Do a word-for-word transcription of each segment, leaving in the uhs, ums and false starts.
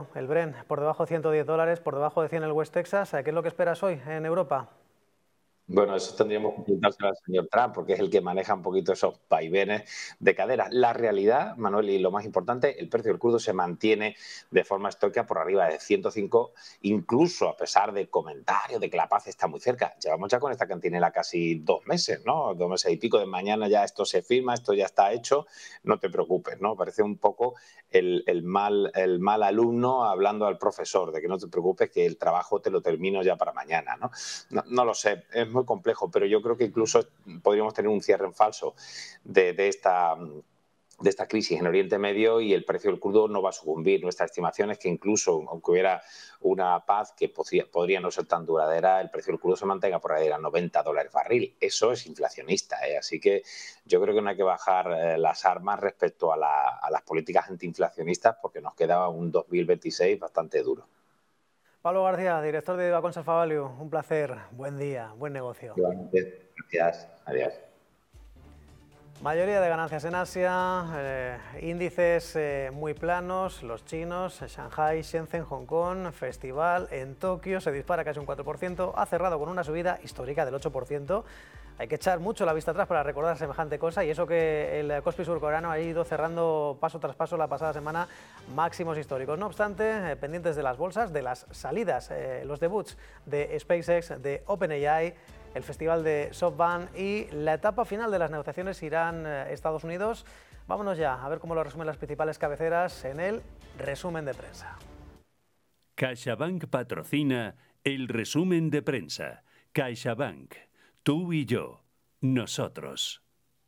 el Brent por debajo de ciento diez dólares, por debajo de cien el West Texas. ¿Qué es lo que esperas hoy en Europa? Bueno, eso tendríamos que preguntárselo al señor Trump, porque es el que maneja un poquito esos vaivenes de cadera. La realidad, Manuel, y lo más importante, el precio del crudo se mantiene de forma estoica por arriba de ciento cinco, incluso a pesar de comentarios de que la paz está muy cerca. Llevamos ya con esta cantinela casi dos meses, ¿no? Dos meses y pico, de mañana ya esto se firma, esto ya está hecho, no te preocupes, ¿no? Parece un poco el, el, mal, el mal alumno hablando al profesor, de que no te preocupes, que el trabajo te lo termino ya para mañana, ¿no? No, no lo sé, es muy complejo, pero yo creo que incluso podríamos tener un cierre en falso de, de esta de esta crisis en Oriente Medio y el precio del crudo no va a sucumbir. Nuestra estimación es que incluso, aunque hubiera una paz que podría, podría no ser tan duradera, el precio del crudo se mantenga por ahí a noventa dólares barril. Eso es inflacionista, ¿eh? Así que yo creo que no hay que bajar eh, las armas respecto a, la, a las políticas antiinflacionistas, porque nos queda un dos mil veintiséis bastante duro. Pablo García, director de Aconsalfa Value, un placer, buen día, buen negocio. Gracias, adiós. Mayoría de ganancias en Asia, eh, índices eh, muy planos, los chinos, Shanghai, Shenzhen, Hong Kong, festival en Tokio, se dispara casi un cuatro por ciento, ha cerrado con una subida histórica del ocho por ciento. Hay que echar mucho la vista atrás para recordar semejante cosa, y eso que el Kospi surcoreano ha ido cerrando paso tras paso la pasada semana máximos históricos. No obstante, eh, pendientes de las bolsas, de las salidas, eh, los debuts de SpaceX, de OpenAI, el festival de SoftBank y la etapa final de las negociaciones Irán-Estados Unidos. Vámonos ya a ver cómo lo resumen las principales cabeceras en el resumen de prensa. CaixaBank patrocina el resumen de prensa. CaixaBank, tú y yo, nosotros.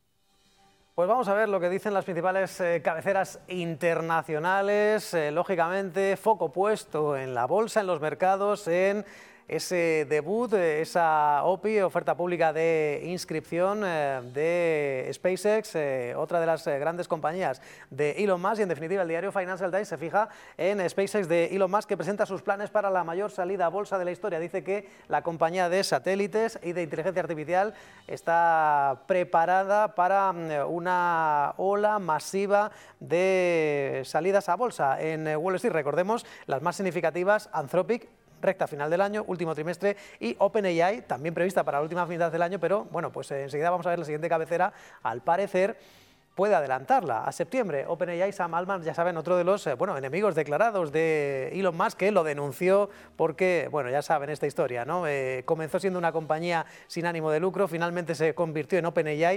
Pues vamos a ver lo que dicen las principales eh, cabeceras internacionales. Eh, lógicamente, foco puesto en la bolsa, en los mercados, en ese debut, esa O P I, oferta pública de inscripción eh, de SpaceX, eh, otra de las eh, grandes compañías de Elon Musk, y en definitiva el diario Financial Times se fija en SpaceX de Elon Musk, que presenta sus planes para la mayor salida a bolsa de la historia. Dice que la compañía de satélites y de inteligencia artificial está preparada para una ola masiva de salidas a bolsa en Wall Street. Recordemos las más significativas: Anthropic, recta final del año, último trimestre, y OpenAI, también prevista para la última mitad del año, pero bueno, pues eh, enseguida vamos a ver la siguiente cabecera. Al parecer puede adelantarla a septiembre. OpenAI, Sam Altman, ya saben, otro de los eh, bueno, enemigos declarados de Elon Musk, que lo denunció porque, bueno, ya saben esta historia, ¿no? Eh, comenzó siendo una compañía sin ánimo de lucro, finalmente se convirtió en OpenAI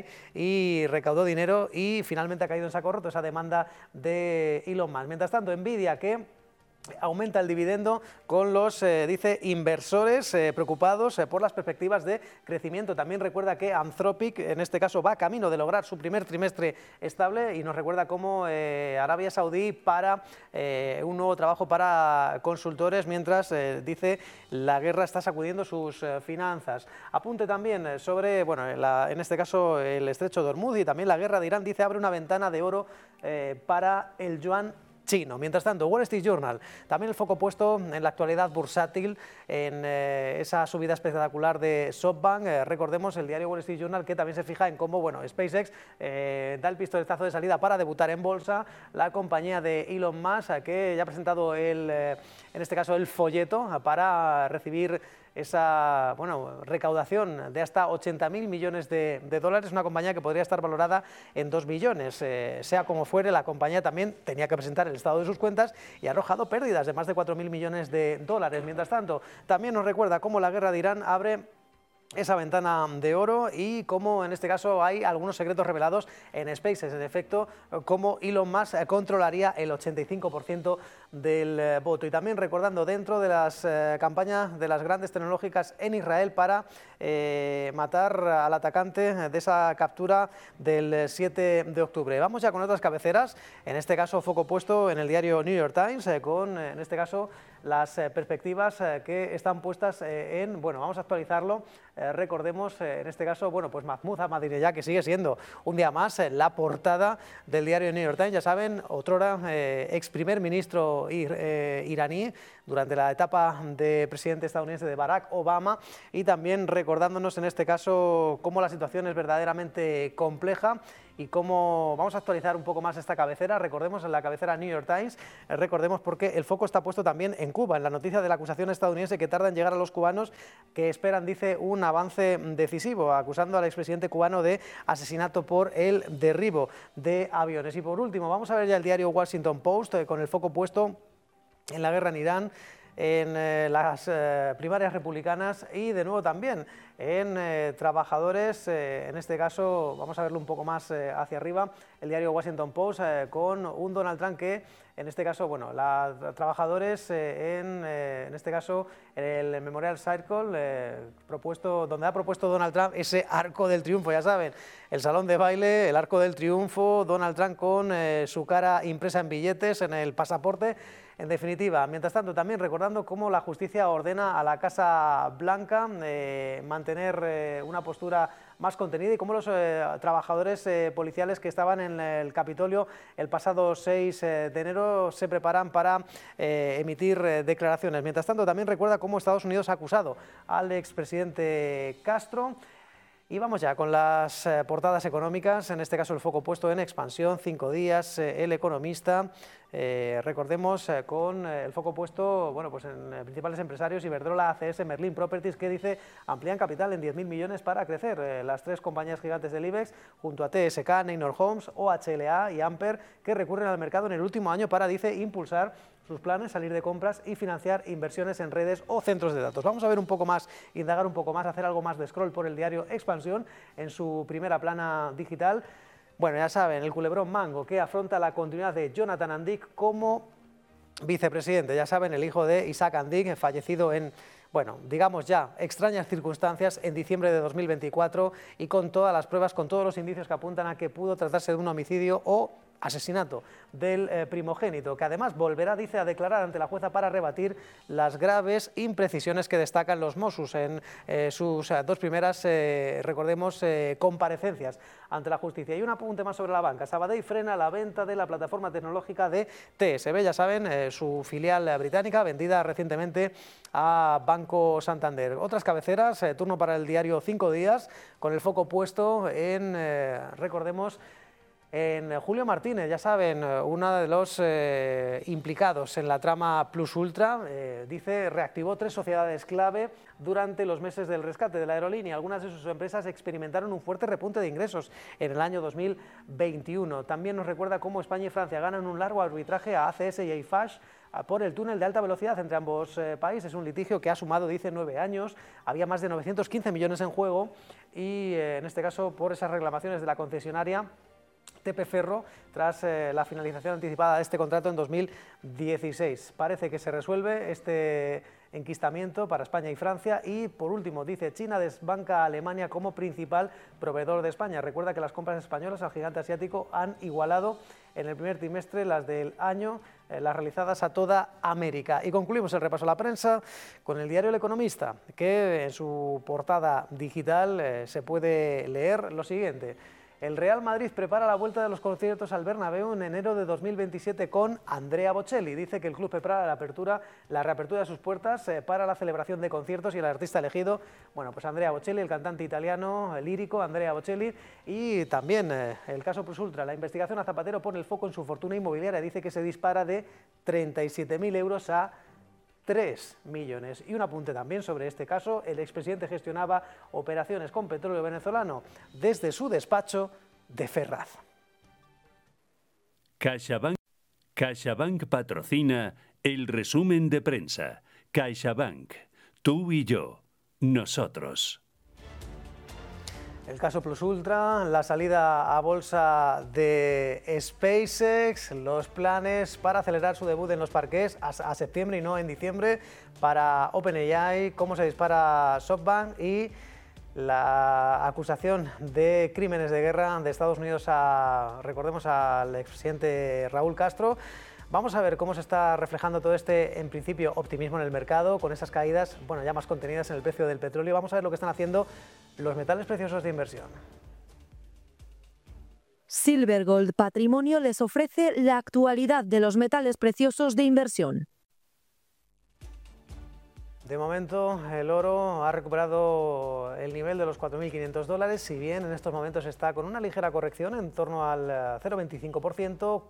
y recaudó dinero, y finalmente ha caído en saco roto esa demanda de Elon Musk. Mientras tanto, Nvidia, que aumenta el dividendo con los, eh, dice, inversores eh, preocupados eh, por las perspectivas de crecimiento. También recuerda que Anthropic, en este caso, va camino de lograr su primer trimestre estable, y nos recuerda cómo eh, Arabia Saudí para eh, un nuevo trabajo para consultores, mientras, eh, dice, la guerra está sacudiendo sus eh, finanzas. Apunte también sobre, bueno, la, en este caso, el estrecho de Hormuz y también la guerra de Irán, dice, abre una ventana de oro eh, para el yuan chino. Mientras tanto, Wall Street Journal, también el foco puesto en la actualidad bursátil, en eh, esa subida espectacular de SoftBank. Eh, recordemos el diario Wall Street Journal, que también se fija en cómo, bueno, SpaceX eh, da el pistoletazo de salida para debutar en bolsa, la compañía de Elon Musk, que ya ha presentado el, eh, en este caso el folleto para recibir esa, bueno, recaudación de hasta ochenta mil millones de, de dólares, una compañía que podría estar valorada en dos billones. Eh, sea como fuere, la compañía también tenía que presentar el estado de sus cuentas y ha arrojado pérdidas de más de cuatro mil millones de dólares. Mientras tanto, también nos recuerda cómo la guerra de Irán abre esa ventana de oro y cómo en este caso hay algunos secretos revelados en SpaceX. En efecto, cómo Elon Musk controlaría el ochenta y cinco por ciento del eh, voto. Y también recordando dentro de las eh, campañas de las grandes tecnológicas en Israel para eh, matar al atacante de esa captura del siete de octubre. Vamos ya con otras cabeceras, en este caso foco puesto en el diario New York Times, eh, con en este caso las eh, perspectivas eh, que están puestas eh, en, bueno, vamos a actualizarlo, eh, recordemos eh, en este caso, bueno, pues Mahmoud Ahmadinejad, que sigue siendo un día más eh, la portada del diario New York Times. Ya saben, otrora eh, ex primer ministro ir, eh, iraní durante la etapa de presidente estadounidense de Barack Obama, y también recordándonos en este caso cómo la situación es verdaderamente compleja y cómo vamos a actualizar un poco más esta cabecera. Recordemos en la cabecera New York Times, eh, recordemos porque el foco está puesto también en Cuba, en la noticia de la acusación estadounidense que tarda en llegar a los cubanos, que esperan, dice, un avance decisivo, acusando al expresidente cubano de asesinato por el derribo de aviones. Y por último, vamos a ver ya el diario Washington Post, eh, con el foco puesto en la guerra en Irán, en eh, las eh, primarias republicanas y de nuevo también en eh, trabajadores, eh, en este caso vamos a verlo un poco más eh, hacia arriba, el diario Washington Post, eh, con un Donald Trump que en este caso, bueno, los trabajadores eh, en, eh, en este caso el Memorial Circle, eh, propuesto, donde ha propuesto Donald Trump ese arco del triunfo, ya saben, el salón de baile, el arco del triunfo, Donald Trump con eh, su cara impresa en billetes, en el pasaporte. En definitiva, mientras tanto, también recordando cómo la justicia ordena a la Casa Blanca eh, mantener eh, una postura más contenida y cómo los eh, trabajadores eh, policiales que estaban en el Capitolio el pasado seis de enero se preparan para eh, emitir eh, declaraciones. Mientras tanto, también recuerda cómo Estados Unidos ha acusado al expresidente Castro. Y vamos ya con las eh, portadas económicas, en este caso el foco puesto en expansión, cinco días, eh, El Economista, eh, recordemos eh, con eh, el foco puesto bueno, pues en eh, principales empresarios, Iberdrola, A C S, Merlin Properties, que dice amplían capital en diez mil millones para crecer. Eh, las tres compañías gigantes del IBEX, junto a T S K, Neynor Homes, O H L A y Amper, que recurren al mercado en el último año para, dice, impulsar sus planes, salir de compras y financiar inversiones en redes o centros de datos. Vamos a ver un poco más, indagar un poco más, hacer algo más de scroll por el diario Expansión en su primera plana digital. Bueno, ya saben, el culebrón Mango, que afronta la continuidad de Jonathan Andic como vicepresidente. Ya saben, el hijo de Isaac Andic, fallecido en, bueno, digamos ya, extrañas circunstancias en diciembre de dos mil veinticuatro y con todas las pruebas, con todos los indicios que apuntan a que pudo tratarse de un homicidio o asesinato del eh, primogénito, que además volverá, dice, a declarar ante la jueza para rebatir las graves imprecisiones que destacan los Mossos en eh, sus eh, dos primeras, eh, recordemos, eh, comparecencias ante la justicia. Y un apunte más sobre la banca. Sabadell frena la venta de la plataforma tecnológica de T S B, ya saben, eh, su filial británica, vendida recientemente a Banco Santander. Otras cabeceras, eh, turno para el diario Cinco Días, con el foco puesto en, eh, recordemos, en Julio Martínez, ya saben, uno de los eh, implicados en la trama Plus Ultra, eh, dice, reactivó tres sociedades clave durante los meses del rescate de la aerolínea. Algunas de sus empresas experimentaron un fuerte repunte de ingresos en el año dos mil veintiuno. También nos recuerda cómo España y Francia ganan un largo arbitraje a A C S y a Eiffage por el túnel de alta velocidad entre ambos eh, países, un litigio que ha sumado, dice, nueve años, había más de novecientos quince millones en juego y, eh, en este caso, por esas reclamaciones de la concesionaria T P Ferro, tras eh, la finalización anticipada de este contrato en dos mil dieciséis. Parece que se resuelve este enquistamiento para España y Francia y, por último, dice, China desbanca a Alemania como principal proveedor de España. Recuerda que las compras españolas al gigante asiático han igualado en el primer trimestre las del año, eh, las realizadas a toda América. Y concluimos el repaso a la prensa con el diario El Economista, que en su portada digital eh, se puede leer lo siguiente. El Real Madrid prepara la vuelta de los conciertos al Bernabéu en enero de dos mil veintisiete con Andrea Bocelli. Dice que el club prepara la, apertura, la reapertura de sus puertas eh, para la celebración de conciertos y el artista elegido, bueno, pues Andrea Bocelli, el cantante italiano el lírico Andrea Bocelli, y también eh, el caso Plus Ultra. La investigación a Zapatero pone el foco en su fortuna inmobiliaria. Dice que se dispara de treinta y siete mil euros a tres millones. Y un apunte también sobre este caso, el expresidente gestionaba operaciones con petróleo venezolano desde su despacho de Ferraz. CaixaBank, CaixaBank patrocina el resumen de prensa. CaixaBank, tú y yo, nosotros. El caso Plus Ultra, la salida a bolsa de SpaceX, los planes para acelerar su debut en los parques a, a septiembre y no en diciembre, para OpenAI, cómo se dispara SoftBank y la acusación de crímenes de guerra de Estados Unidos a, recordemos, al expresidente Raúl Castro. Vamos a ver cómo se está reflejando todo este, en principio, optimismo en el mercado, con esas caídas, bueno, ya más contenidas en el precio del petróleo. Vamos a ver lo que están haciendo los metales preciosos de inversión. Silver Gold Patrimonio les ofrece la actualidad de los metales preciosos de inversión. De momento, el oro ha recuperado el nivel de los cuatro mil quinientos dólares, si bien en estos momentos está con una ligera corrección en torno al cero coma veinticinco por ciento.